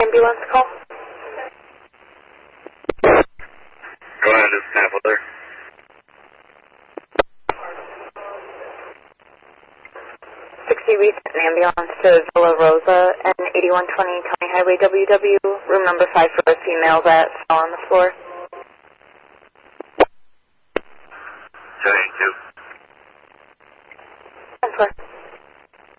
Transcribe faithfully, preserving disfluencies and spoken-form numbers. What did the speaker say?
ambulance call? Go ahead, this is Snapper. sixty recent ambulance to Villa Rosa and eighty-one twenty County Highway W W, room number five for a female that fell on the floor. seventy-two.